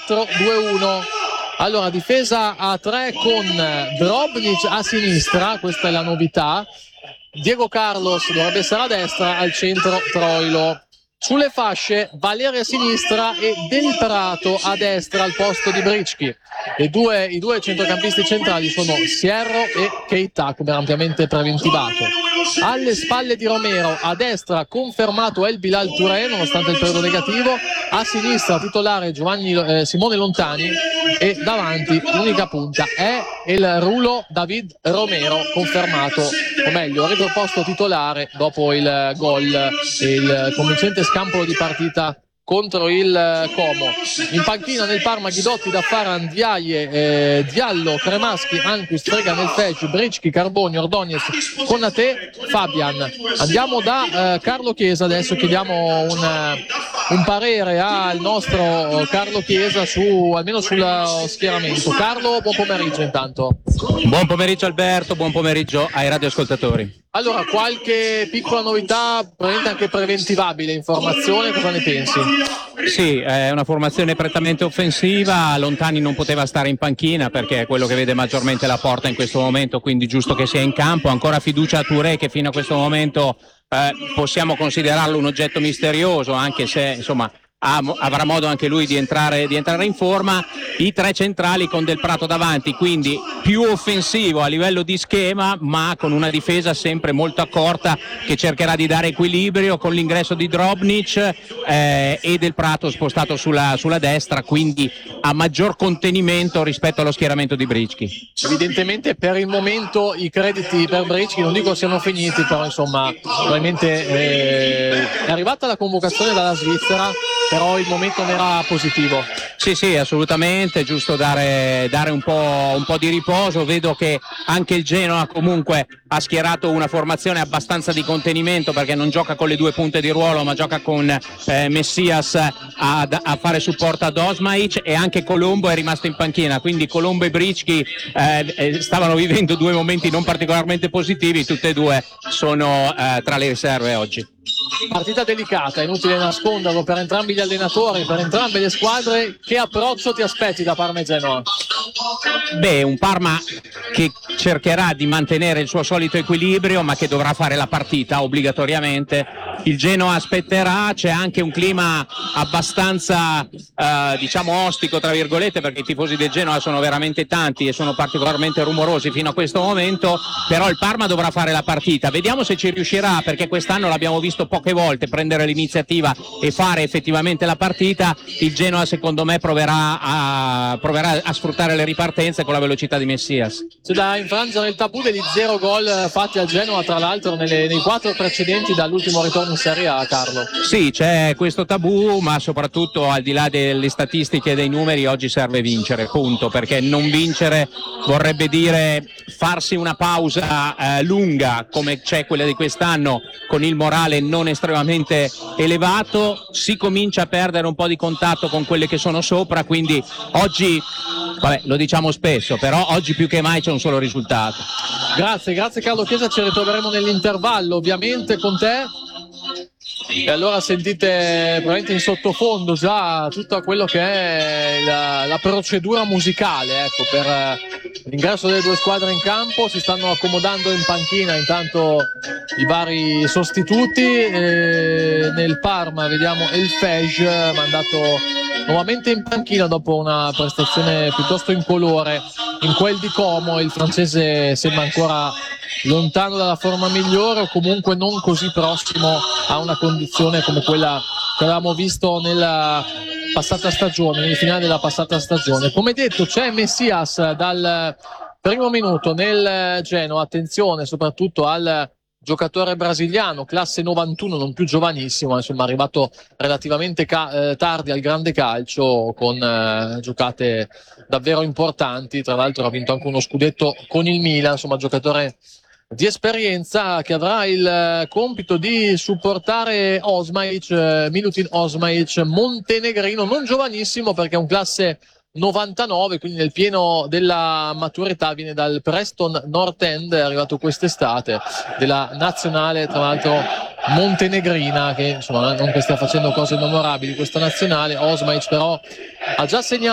4-2-1. Allora, difesa a 3 con Drobnic a sinistra, questa è la novità. Diego Carlos dovrebbe essere a destra, al centro Troilo. Sulle fasce Valeri a sinistra e Del Prato a destra al posto di Bricchi. I due centrocampisti centrali sono Sierro e Keita, come ampiamente preventivato. Alle spalle di Romero, a destra confermato El Bilal Touré nonostante il periodo negativo, a sinistra titolare Simone Lontani e davanti l'unica punta è il Rulo David Romero, confermato, o meglio riproposto titolare dopo il gol e il convincente scampolo di partita contro il Como. In panchina nel Parma Ghidotti, Daffaran, Diaye, Diallo, Cremaschi, Anquist, Fregan, Elfeg, Bricchi, Carboni, Ordonez, Konaté, Fabian. Andiamo da Carlo Chiesa adesso, chiediamo un parere al nostro Carlo Chiesa almeno sullo schieramento. Carlo, buon pomeriggio intanto. Buon pomeriggio Alberto, buon pomeriggio ai radioascoltatori. Allora, qualche piccola novità, probabilmente anche preventivabile, informazione, cosa ne pensi? Sì, è una formazione prettamente offensiva, Lontani non poteva stare in panchina perché è quello che vede maggiormente la porta in questo momento, quindi giusto che sia in campo. Ancora fiducia a Touré, che fino a questo momento possiamo considerarlo un oggetto misterioso, anche se insomma avrà modo anche lui di entrare in forma. I tre centrali con Del Prato davanti, quindi più offensivo a livello di schema, ma con una difesa sempre molto accorta che cercherà di dare equilibrio, con l'ingresso di Drobnic e Del Prato spostato sulla destra, quindi a maggior contenimento rispetto allo schieramento di Bricchi. Evidentemente per il momento i crediti per Bricchi non dico siano finiti, però insomma probabilmente è arrivata la convocazione dalla Svizzera, però il momento non era positivo. Sì, assolutamente, giusto dare un po' di riposo. Vedo che anche il Genoa comunque ha schierato una formazione abbastanza di contenimento, perché non gioca con le due punte di ruolo, ma gioca con Messias a fare supporto ad Osmaic, e anche Colombo è rimasto in panchina, quindi Colombo e Bricchi stavano vivendo due momenti non particolarmente positivi, tutte e due sono tra le riserve oggi. Partita delicata, inutile nasconderlo per entrambi gli allenatori, per entrambe le squadre. Che approccio ti aspetti da Parma e Genoa? Beh, un Parma che cercherà di mantenere il suo solito equilibrio, ma che dovrà fare la partita obbligatoriamente. Il Genoa aspetterà, c'è anche un clima abbastanza diciamo ostico tra virgolette, perché i tifosi del Genoa sono veramente tanti e sono particolarmente rumorosi fino a questo momento, però il Parma dovrà fare la partita. Vediamo se ci riuscirà, perché quest'anno l'abbiamo visto poche volte prendere l'iniziativa e fare effettivamente la partita. Il Genoa secondo me proverà a sfruttare le ripartenze con la velocità di Messias. C'è da infrangere il tabù degli 0 gol fatti al Genoa, tra l'altro nei 4 precedenti dall'ultimo ritorno in Serie A, Carlo. Sì, c'è questo tabù, ma soprattutto al di là delle statistiche e dei numeri oggi serve vincere, punto, perché non vincere vorrebbe dire farsi una pausa lunga come c'è quella di quest'anno, con il morale non estremamente elevato. Si comincia a perdere un po' di contatto con quelle che sono sopra, quindi oggi, lo diciamo spesso, però oggi più che mai c'è un solo risultato. Grazie Carlo Chiesa, ci ritroveremo nell'intervallo ovviamente con te. E allora sentite probabilmente in sottofondo già tutto quello che è la procedura musicale, ecco, per l'ingresso delle due squadre in campo. Si stanno accomodando in panchina intanto i vari sostituti. Nel Parma vediamo Elfeg mandato nuovamente in panchina dopo una prestazione piuttosto incolore. In quel di Como il francese sembra ancora lontano dalla forma migliore, o comunque non così prossimo a una condizione come quella che avevamo visto nella passata stagione, nel finale della passata stagione. Come detto, c'è Messias dal primo minuto nel Genoa. Attenzione soprattutto al giocatore brasiliano, classe 91, non più giovanissimo, insomma arrivato relativamente tardi al grande calcio, con giocate davvero importanti. Tra l'altro ha vinto anche uno scudetto con il Milan, insomma giocatore di esperienza che avrà il compito di supportare Milutin Osmaic, montenegrino, non giovanissimo perché è un classe 99, quindi nel pieno della maturità. Viene dal Preston North End, è arrivato quest'estate, della nazionale tra l'altro montenegrina, che insomma non che stia facendo cose memorabili questa nazionale. Osmaic però ha già segnato